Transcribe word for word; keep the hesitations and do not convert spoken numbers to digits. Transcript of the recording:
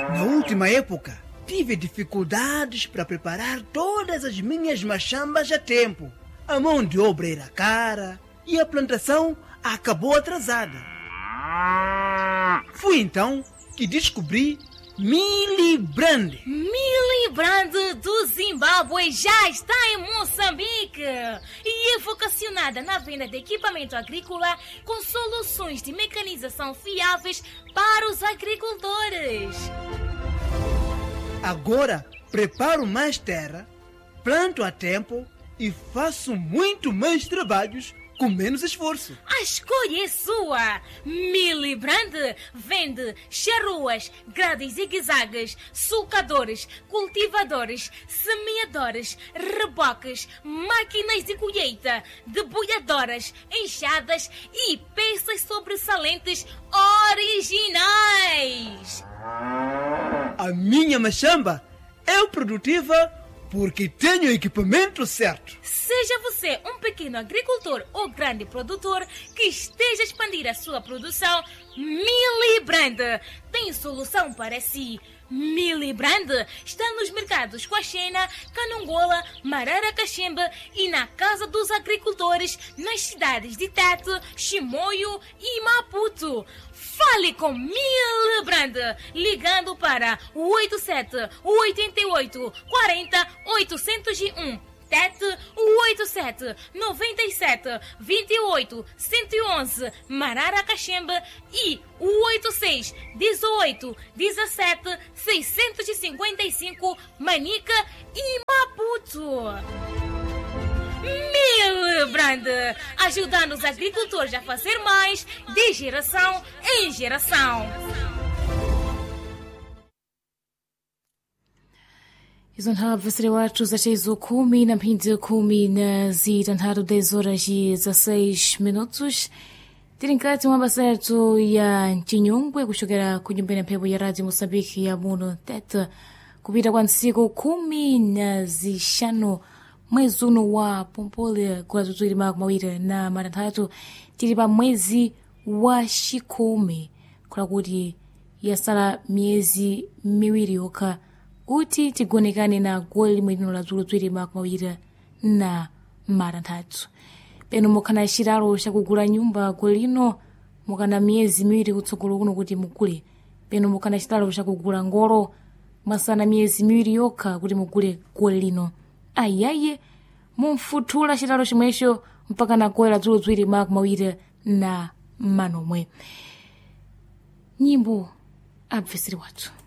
Na última época, tive dificuldades para preparar todas as minhas machambas a tempo. A mão de obra era cara e a plantação acabou atrasada. Foi então que descobri Milibrand. Milibrand do Zimbábue já está em Moçambique e é vocacionada na venda de equipamento agrícola com soluções de mecanização fiáveis para os agricultores. Agora preparo mais terra, planto a tempo e faço muito mais trabalhos com menos esforço. A escolha é sua! Milibrand vende charruas, grades zigue-zagues, sulcadores, cultivadores, semeadores, reboques, máquinas de colheita, debulhadoras, enxadas e peças sobressalentes originais. A minha machamba é produtiva porque tenho o equipamento certo. Seja você um pequeno agricultor ou grande produtor que esteja a expandir a sua produção, Milibrand tem solução para si. Milibrand está nos mercados Coaxena, Canongola, Mararacachembe e na Casa dos Agricultores nas cidades de Tete, Chimoio e Maputo. Fale com Milibrand ligando para oito sete oito oito quatro zero oito zero um. Tete oito sete nove sete dois oito um um um Mararacachembe e oito seis dezoito dezessete seiscentos e cinquenta e cinco Manica e Maputo. Milibrand, ajudando os agricultores a fazer mais de geração em geração. Hizo habari watu za chezo kumi na mpindi kumi na zitantatu dez horas e dezesseis minutos. Tirinkati mwa basa yetu ya Chinyungwe kushokera kunyumbeni mphepo ya Radio Mosambiki ya Muno Tete kupita kwa nsiku kumi na zishanu mwezi uno wa Pompole kwa tutuli mako mawiri na maratatu tili pa mwezi wa Shikumi kula kuti yasala miezi miwiri yoka kuti tigonekane na goli mwedino la zulo twiri mako mawiri na maratatu. Peno mukana shiralo shakugula nyumba golino mukana miezi miwiri kutsogolo kuno kuti mugule. Peno mukana shiralo shakugula ngoro masana miezi miwiri yoka kuti mugule golino. Ayaye mumfutula shiralo shimwesho mpaka na gola zulo twiri mako mawiri na manomwe. Nyimbo abvesiri watu.